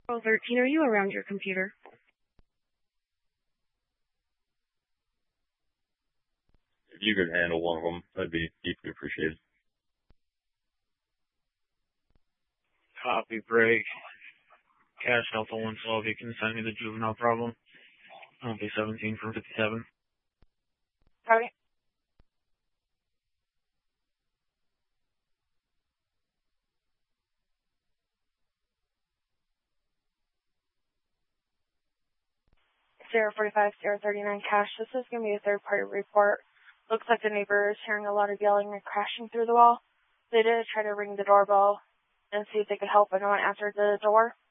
Oh, 13, are you around your computer? If you could handle one of them, that'd be deeply appreciated. Copy, break. Cash Alpha 112, you can send me the juvenile problem. I'll be 17 from 57. Copy. Zero 45, 039 cash. This is going to be a third-party report. Looks like the neighbor is hearing a lot of yelling and crashing through the wall. They did try to ring the doorbell and see if they could help, but no one answered the door.